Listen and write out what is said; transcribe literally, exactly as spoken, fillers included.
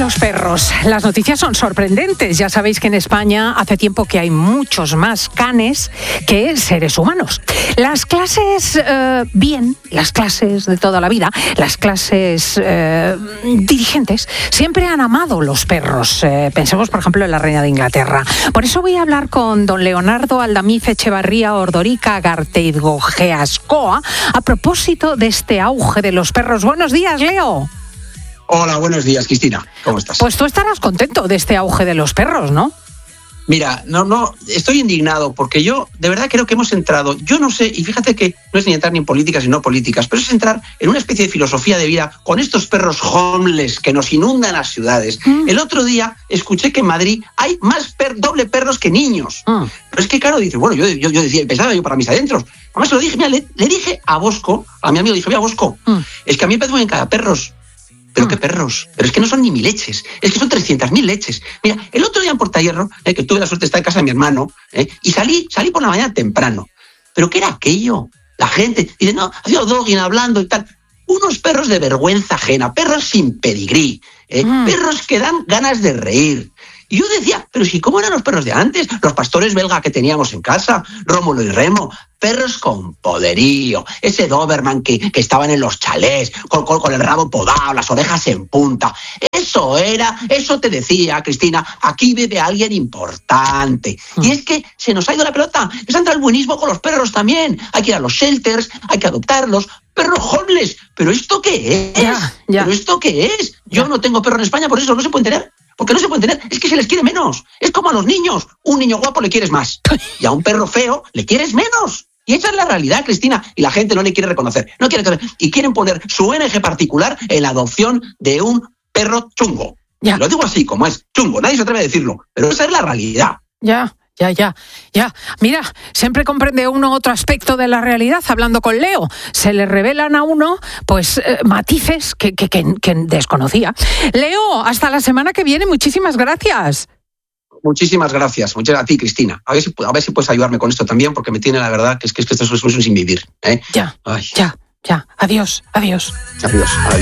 los perros. Las noticias son sorprendentes. Ya sabéis que en España hace tiempo que hay muchos más canes que seres humanos. Las clases, eh, bien, las clases de toda la vida, las clases eh, dirigentes, siempre han amado los perros. Eh, pensemos, por ejemplo, en la reina de Inglaterra. Por eso voy a hablar con don Leonardo Aldamiz Echevarría Ordorica Garteidgogeascoa a propósito de este auge de los perros. Buenos días, Leo. Hola, buenos días, Cristina. ¿Cómo estás? Pues tú estarás contento de este auge de los perros, ¿no? Mira, no, no, estoy indignado porque yo de verdad creo que hemos entrado, yo no sé, y fíjate que no es ni entrar ni en políticas ni no políticas, pero es entrar en una especie de filosofía de vida con estos perros homeless que nos inundan las ciudades. Mm. El otro día escuché que en Madrid hay más per, doble perros que niños. Mm. Pero es que claro, dice, bueno, yo, yo, yo decía, pensaba yo para mis adentros. Además se lo dije, mira, le, le dije a Bosco, a mi amigo, le dije, mira, Bosco, mm. es que a mí me parece muy bien cada perros. Pero qué perros, pero es que no son ni mi leches, es que son trescientas mil leches. Mira, el otro día en Portallerro, eh, que tuve la suerte de estar en casa de mi hermano, eh, y salí, salí por la mañana temprano. ¿Pero qué era aquello? La gente, dice, no, hacía dogging hablando y tal. Unos perros de vergüenza ajena, perros sin pedigrí, eh, mm. perros que dan ganas de reír. Y yo decía, pero si cómo eran los perros de antes, los pastores belga que teníamos en casa, Rómulo y Remo, perros con poderío, ese Doberman que, que estaban en los chalés, con, con, con el rabo podado, las orejas en punta. Eso era, eso te decía, Cristina, aquí vive alguien importante. Mm. Y es que se nos ha ido la pelota, es entrar el buenismo con los perros también. Hay que ir a los shelters, hay que adoptarlos. Perros homeless, ¿pero esto qué es? Ya, ya. ¿Pero esto qué es? Yo ya. no tengo perro en España, por eso no se puede tener. Porque no se puede tener, es que se les quiere menos. Es como a los niños, un niño guapo le quieres más y a un perro feo le quieres menos. Y esa es la realidad, Cristina, y la gente no le quiere reconocer, no quiere reconocer, y quieren poner su O N G particular en la adopción de un perro chungo. Ya. Lo digo así, como es, chungo, nadie se atreve a decirlo, pero esa es la realidad. Ya. Ya, ya, ya. Mira, siempre comprende uno otro aspecto de la realidad hablando con Leo. Se le revelan a uno, pues, eh, matices que, que, que, que desconocía. Leo, hasta la semana que viene. Muchísimas gracias. Muchísimas gracias. Muchas gracias a ti, Cristina. A ver si, a ver si puedes ayudarme con esto también, porque me tiene la verdad que es que, es que esto es un sin vivir. ¿eh? Ya, Ay. ya, ya. Adiós, adiós. Adiós, adiós.